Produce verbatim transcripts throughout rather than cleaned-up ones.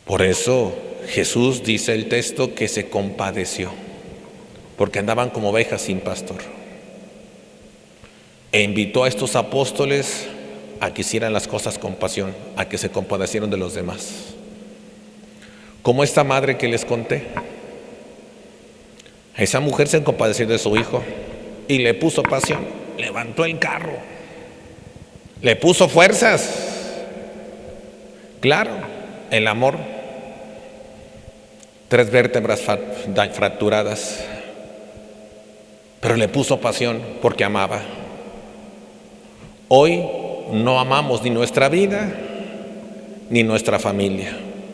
Por eso Jesús, dice el texto, que se compadeció, porque andaban como ovejas sin pastor. E invitó a estos apóstoles a que hicieran las cosas con pasión, a que se compadecieran de los demás. Como esta madre que les conté. Esa mujer se compadeció de su hijo y le puso pasión, levantó el carro, le puso fuerzas. Claro, el amor. Tres vértebras fracturadas, pero le puso pasión porque amaba. Hoy no amamos ni nuestra vida ni nuestra familia.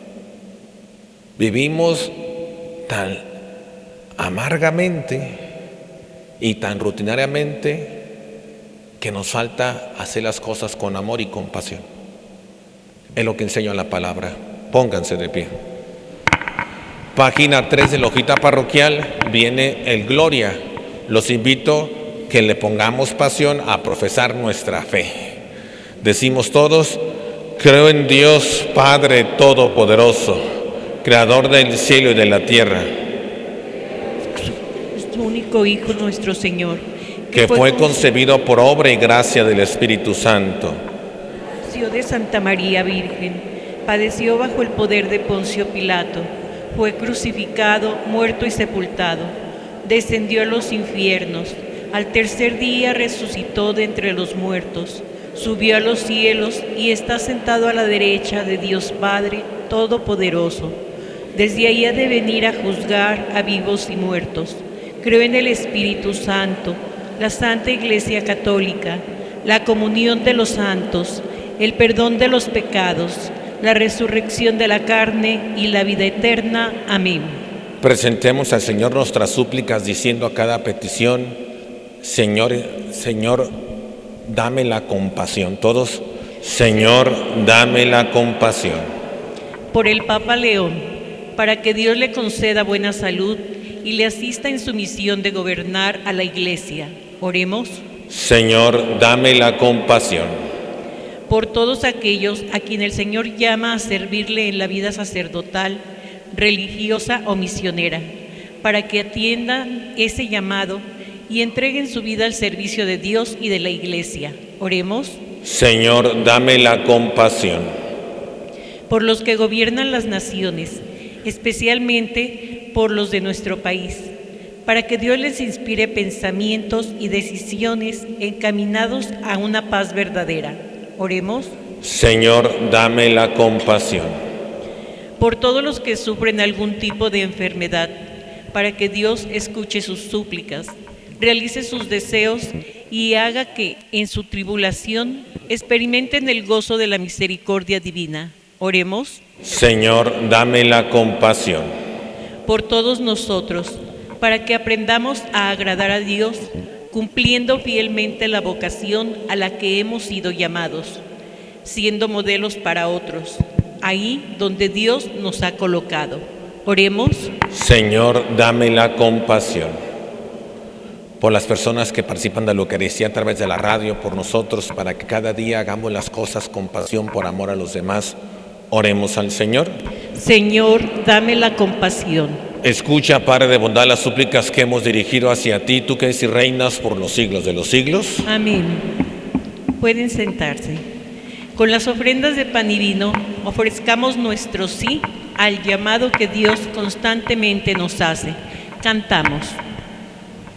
Vivimos tan amargamente y tan rutinariamente que nos falta hacer las cosas con amor y compasión. Es lo que enseño en la palabra. Pónganse de pie. Página tres de la hojita parroquial viene el Gloria. Los invito que le pongamos pasión a profesar nuestra fe. Decimos todos: creo en Dios Padre Todopoderoso, Creador del cielo y de la tierra, tu único Hijo, nuestro Señor, que, que fue, fue concebido por obra y gracia del Espíritu Santo. Nació de Santa María Virgen, padeció bajo el poder de Poncio Pilato, fue crucificado, muerto y sepultado, descendió a los infiernos, al tercer día resucitó de entre los muertos, subió a los cielos y está sentado a la derecha de Dios Padre Todopoderoso. Desde ahí ha de venir a juzgar a vivos y muertos. Creo en el Espíritu Santo, la Santa Iglesia Católica, la comunión de los santos, el perdón de los pecados, la resurrección de la carne y la vida eterna. Amén. Presentemos al Señor nuestras súplicas diciendo a cada petición: Señor, Señor, dame la compasión. Todos: Señor, dame la compasión. Por el Papa León, para que Dios le conceda buena salud y le asista en su misión de gobernar a la Iglesia. Oremos. Señor, dame la compasión. Por todos aquellos a quien el Señor llama a servirle en la vida sacerdotal, religiosa o misionera, para que atiendan ese llamado y entreguen su vida al servicio de Dios y de la Iglesia. Oremos. Señor, dame la compasión. Por los que gobiernan las naciones, especialmente por los de nuestro país, para que Dios les inspire pensamientos y decisiones encaminados a una paz verdadera. Oremos. Señor, dame la compasión. Por todos los que sufren algún tipo de enfermedad, para que Dios escuche sus súplicas, realice sus deseos y haga que, en su tribulación, experimenten el gozo de la misericordia divina. Oremos. Señor, dame la compasión. Por todos nosotros, para que aprendamos a agradar a Dios, cumpliendo fielmente la vocación a la que hemos sido llamados, siendo modelos para otros, ahí donde Dios nos ha colocado. Oremos. Señor, dame la compasión. Por las personas que participan de la Eucaristía a través de la radio, por nosotros, para que cada día hagamos las cosas con pasión por amor a los demás. Oremos al Señor. Señor, dame la compasión. Escucha, Padre de bondad, las súplicas que hemos dirigido hacia ti, tú que eres y reinas por los siglos de los siglos. Amén. Pueden sentarse. Con las ofrendas de pan y vino, ofrezcamos nuestro sí al llamado que Dios constantemente nos hace. Cantamos.